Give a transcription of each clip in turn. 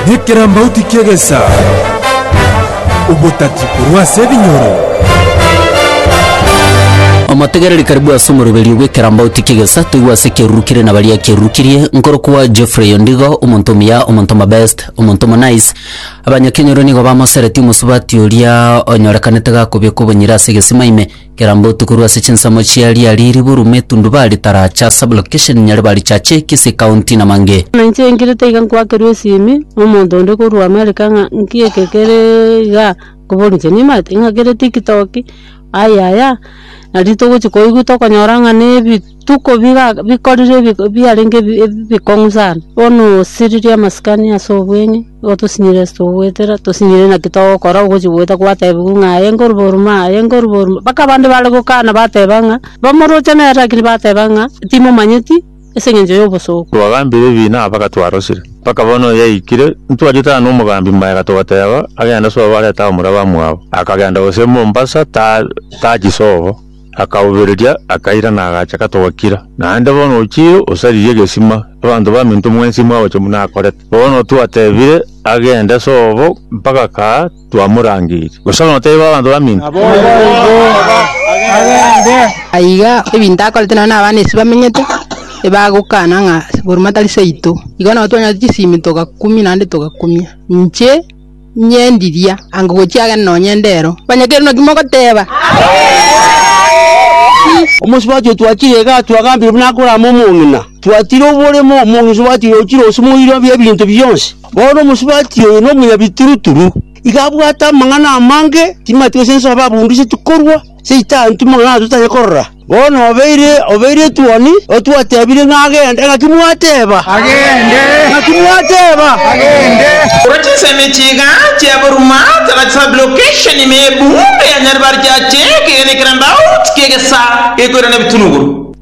Nekera mbauti kiegesa ubutati kurwase binyoro Amategereri karibu asumurubeli gwekera mbauti kigesa tuwase kerukire na balia kerukirie nkorokuwa Geoffrey Ondigo umuntumia umuntoma best umuntoma nice abanyakenyoro nigo bamosereti musubati uria onyorekanete gakubye kubunyira sigesimaime kerambauti kurwase chinsamo chiali aliri burume tundubali taracha sublocation nyare bali chache kisi county na mange nanje ngirite igankwa kerwesimi umuntu ndiko ru America ngiyekekere ga kubonje ni mate ngakere TikTok aya narito guchiko iguto konyoranga ne bituko bikorire biarenge bikonguzana ono siriria maskani asobwenye otusinyire stowetera tusinyire na kito kora guchiweta kwatebu ngaye ngorboruma baka bande bale gukana batebanga bamorocha na yakini batebanga timo manyeti esengenje yobosoko twagambire bina baka twarosire paka bono yaikire ntwajita no mugambi mbaye gatogateba agenda so bale ta muraba mwabo akagenda gose Mombasa ta gisobo akawubereria akaira na agacha katogakira nande bono ukiro osariye gesima abantu bamintu mwensi mwawo chumuna akorete bono twatebire agenda sobo mpaka ka twamurangire gusaba noteba abantu bamintu agende aiga ebinta akorete na abana sibamenyete ebagukana nga burumata liseito igona otwanya tisimito ga 10 nande toga 10 nche nyendiria angogochiaga no nyendero banyakero no kimoko teba omusibati twakirega twagambira bunakora mumungina twatiro bolemo mungizo bati okiro osumuiro byebintu byonse bono musibati no muya bituruturu igabwata mangana amange timati senso babundise tukorwa seita ntumangana tutayekorra bono obeire tuoni otwatebire ngagende ngakimwateba agende urachiseme chiga chaburuma tara location imebumbe ya nyarbar jache kigene krambao kigesa ekorana bitunuguru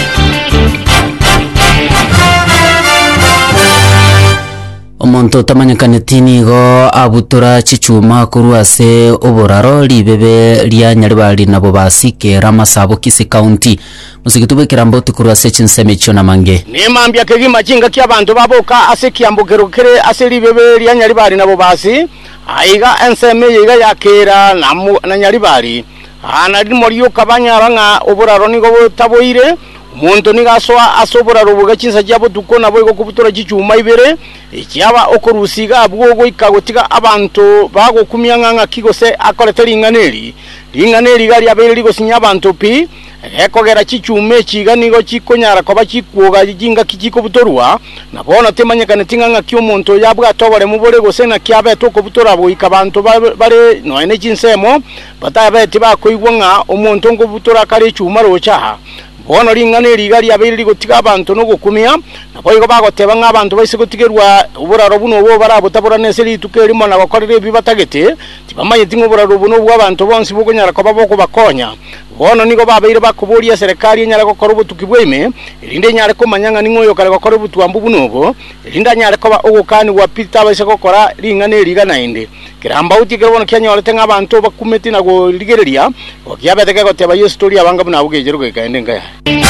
omonto tamanyakanetini go abutura chichuma kurwase oboraro libebe lia nyaribali nabo basike ramasabo kisi county musigitube kiramboti kurwase chinseme chyo na mange nimambya kegima chinga ky'abantu baboka ase kiambogerokere ase libebe lia nyaribali nabo basi aiga enseme yiga yakera na nyaribali anari moriyo kabanyaranga oboraro nigo taboire umuntu nigaswa asobora rubuga chinsa cyabo tukona boygo kubutura gicyuma ibere icyaba okorusiga abwo ikagotiga abantu bagokumya nganga kigose akoreteri inganeri gari abere ligosinya abantu pi ekogera kicyume kiga nigo kikonyara koba kikuga jinga kijiko butorwa nabona temanyekane tinganga kyo muntu yabwa tobore mubore gose na kyabe toko butora bo ikabantu bare no ene chinsemo batabe tibakoigwa nga umuntu ngo butora kare cyuma rochaha bono ringaneri gari abiri gotiga abantu no gukumya naboyigo bagoteba nk'abantu bayise gotigerwa uburaro buno bo barabutabura neseri tukerimo na bakorere bibatagete tibamanye tingo uburaro buno bw'abantu bonsi bugonyara ko baboko bakonya bono nigo babire bakuburiya serikali nyara gukora ubutukibweme irinde nyare ko manyanga ningoyo kare gukora ubutuambu bunogo irinda nyare ko ogukani wa Peter bayise gukora ringaneri ganainde kiramba utikebona kyanyorete nk'abantu bakumeti nago ligereria okyabeteke goteba yo story abanga buna bugejero gekaende ngaya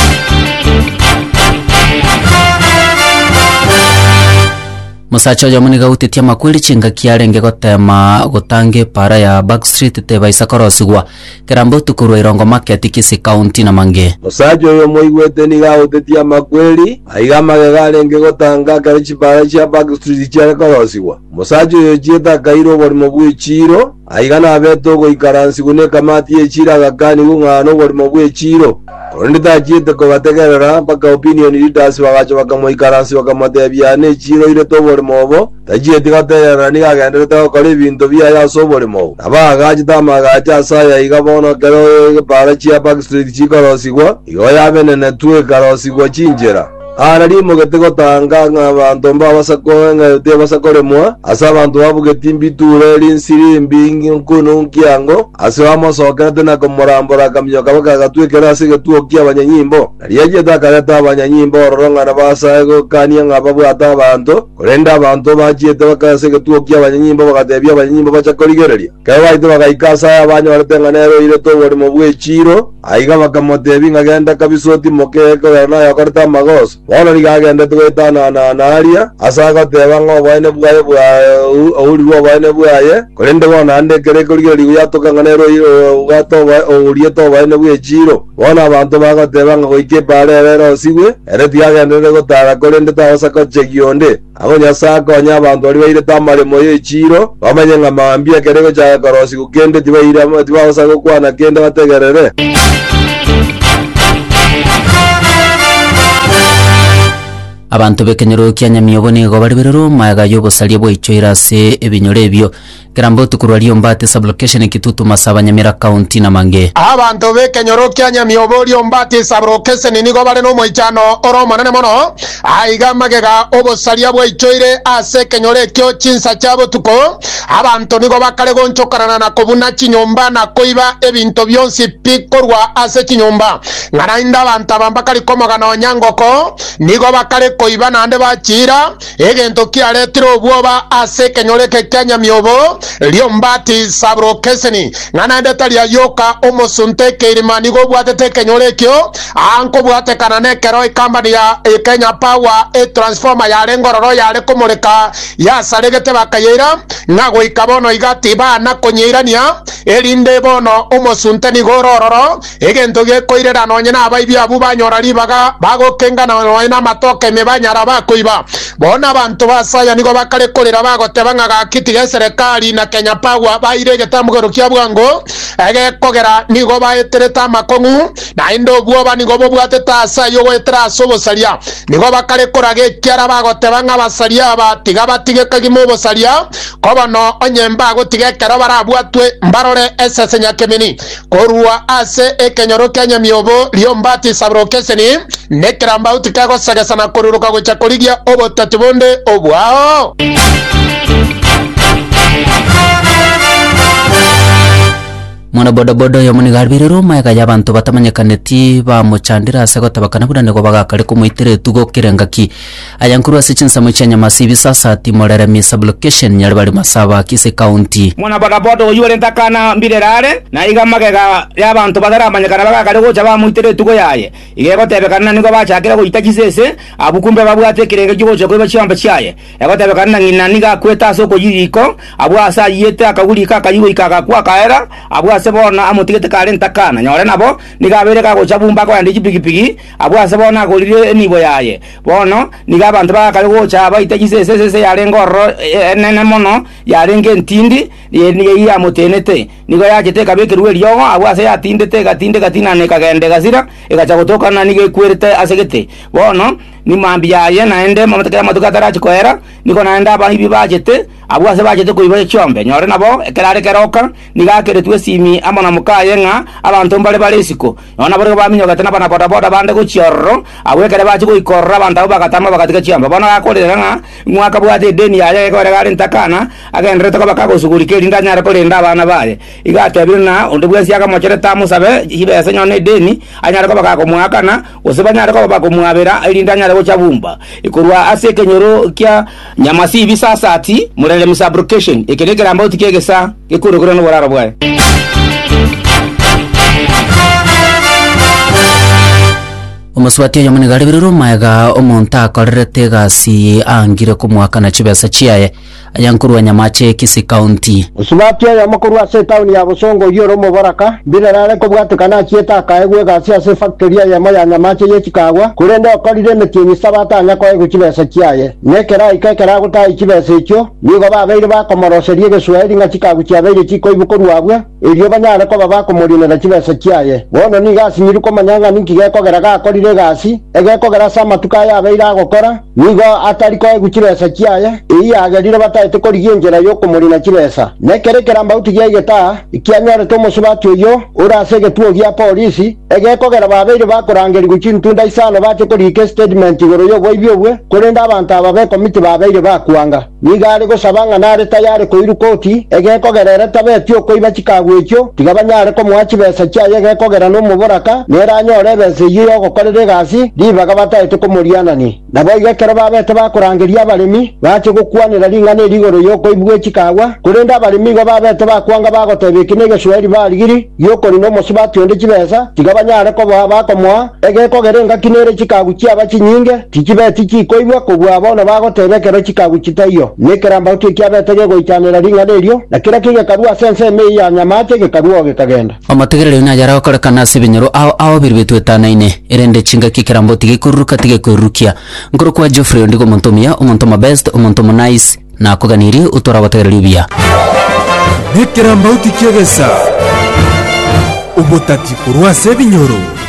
musacha yamuniga utetia makweli chinga kiarenge gotema gotange para ya Backstreet teba isakorosigwa kerambo tukuru irongo market kisi county na mange musacha yo moigwete niga utetia makweli aigamage garenge gotanga karichi para ya Backstreet cyakorosigwa musacha yo jeta kairo bori mubwiciro aigana abeto go ikaransi gune kamati yechira gakani ngano bori mubwiciro Ondita jite ko bategerera paka opinion leaders bagacho bakamoikaransi bakamotebyane chiro ile tobore mobo tajiye tigaterera ni gagendere to kali bintu bya ya sobore mobo abagaje tamagacha saya igabono kero para chia Backstreet chikorosigwa igoya benene tuwe karosigwa chinjera ararimo getego tanga nk'abantu mbabasako basakoremwa asa abantu bavuge timbiture linsiri mbingi nkuno nkiango ase bamusokera tena komorambora kamyo kabaka gatwekera ase getuo kia abanyanyimbo nariye takareta abanyanyimbo ororongana basago kania ngababwata abantu korenda abantu bachiete bakase getuo kia abanyanyimbo bagatebya abanyanyimbo bachakorigereria kae baito bagaikasa abanyo baretenganero ile to bori mubwe chiro aiga bakamotebi ngagenda kabisoti mokeko na yakorta magos bono rigagenda twetana na aria asaga teba ngo bwane bwaye bwa uri wo bwane bwaye kolende bona ande kere kuri ri yatoka nganero ugato uri to bwane bwe jiro bona abantu bagateba ngo ike bare rero siwe ere tiagenda gotara kolende tawasa ko chegionde abo nyasaka nya abantu bari baire tamare moyo jiro bamenye ngamambia kere ko cha karosi kugende tibaira tibawasa ko kwana kende bategerere. Abantu bekenyero kia Nyamiobo nigo bari berero mayaga y'obusalia bwaichoira ase ebinyore ebyo kirambo tukurwario Mbati sublocation Kitutu Masaba Nyamira county na mange abantu bekenyero kia Nyamiobo rio Mbati sublocation nigo bari no moichano oro manene mono aiga magega obusalia bwaichoire ase kenyore kyo chinsa chabo tuko abantu nigo bakare gonchokarana na kobuna chinyomba na koiba ebinto byonsi pikorwa ase chinyomba ngarainda abantu bambakari komagana onyangoko nigo bakare koiba nande bachira egento kiaretiro obwoba ase kenyore kya Nyamiobo rio Mbati sublocation ngana talia yoka omosunte kerimani go bwatete kenyore kyo anko bwate kanane kero company ya Kenya Power transformer ya rengororo ya rekomoreka ya saregete bakayira nago ikabono igati bana konyeirania erinde bono omosunte ni gorororo egento ge koirera nonye na abaibi abu banyora ribaga bago kengana no matoke mebanyara bakoiba bona abantu basaya nigo bakare kolera bagotebanga gakitire serikali na Kenya Power baire getamugero kya bwango ege kogera nigo baetereta makongu na indo bwoba nigo bwateta sayo wetra sobosalia nigo bakare korage kyara bagotebanga basalia batiga batige kagimo bosalia kobono onyemba gotige kero barabwatwe mbarore esese nyakemini korua ase ekenyoro kya Nyamiobo rio Mbati sublocation nekramba utikago sagasana koruruka gocha koligia obotatubonde obwao mwana bodaboda yo muni garbirero mayaga y'abantu batamanyekaneti bamuchandira ase gotabakana burane bagakare kumuitere tugo kirengaki ayankuru ase chinsamo cha Nyamasibi sasa timorere mi sublocation nyari bari Masaba Kise county mwana bodaboda oyure ntakana mbirerare na iga magega y'abantu bataramanyekana bagakare gocha bamuitere tugo yaye igego tebekana nigo bachakira goita Kisese abukumbe babwate kirenge kibocho ko bachamba chaye ego tebekana ngina niga kweta soko yiriko abwasa yete akagurika akayigo ikakakwa kaera abwa sebona amutigete kare ntakana nyore nabo nigabere ka gocha bumba ko yandi pigipigi abwa sebona golire nibo yaye bono niga abantu bakare gocha baita Kisese yare ngorro enene mono yare ngentindi ni ya mutenete nigo yachete kabekerwe ryo abwa se yatindete gatina ne kagende gasira igacha gotoka na nige kwerte asegete bono ni mambi yaye naende mamataka matukatara chikoera niko naenda abahibi bajete abwa se bajete ko ibaye chombe nyore nabo ekerare keroka nigakere twe simi amona mukaye nga abantu mbale balesiko nona bari baminyo gatana bana boda bande go chiorro abwekere baje go ikorra banda bakatama bakatika chombe bona akorera nga mwaka bwate deni yaye ko regare ntakana agendere to bakago sugurike linda nyara ko linda bana baye igate birna ondubwesi aka mochere tamu sabe hibe senyone deni anyara ko bakago mwakana osebanyara ko bakago mwabera linda nyara go chabumba ikurwa ase kenyoro kya Nyamasibi sasa ati murele misabrocation ekerekera ambao tikegesa ikurukura no borara bwaye omuswati yo muni garbirero mayaga omonta akorerete gasi angire kumwakana chibesa chiaye ayankuru wa Nyamache Kise county usubati ya makuru ase town ya Bosongo yoro mobaraka birarare ko bwatukana chieta kaegwe gasi ase factory ya moya Nyamache ye chikagwa kurende okorire metinyi sabata nya ko ego chibesa chiaye nekera ikekera gutai chibesa icho nigo babeire bakomoroserie geswahili nga chikagu chiabeire chiko ibukorwagwe irio banyare ko babakomorine na chibesa chiaye bono ni gasi nyiru ko manyanga ninki gekogera gakorire gasi egekogera sama tukaya abeire agokora nigo atari ko ego chibesa chiaye iya agerire bataite korigie njera yo kumurina chibesa nekerekera mbauti giegeta ikianyore to musubati uyo urase getuo gia polisi egekogera babeire bakorangeri guchintunda isano bache korike statement igoro yo boibyobwe kurenda abantu ababe komiti babeire bakwanga nigare gusabanga nare tayari koiru koti egekogerera tabeti okoiba chikagwecho tigabanyare ko mwachi besa chaye egekogera no muboraka neranyore bese yiyo gokorere gasi ribaga bataite kumurianani nabo igekera babete bakorangeria abaremi bache gukwanira ring'ana rigoro yoko ibwe chikagwa kurenda abarimi go babete bakwanga bagotebeka nege Swahili barigiri yoko rino musibati onde chibesa tigabanyare ko bakomwa egeko gerenga kinere chikagu chiaba chinyinge tichibeti chikoibwa kugwa bona bagotebekero chikagu chitaiyo nekeramba ukiabete goichanira ring'ana erio na kira kige karua sense me ya nyamate gekarua gekagenda amategerero na yara okorekana sibinyoro ao birbetwetanaine erende chinga kikerambo tigikuruka tigekurukia ngoro kwa Geoffrey Ondigo Montomia Omontoma Best Omontoma Nice na kuganiri utora bategerero bia Nekeramba utikegesa ubotati kurwa sebinyoro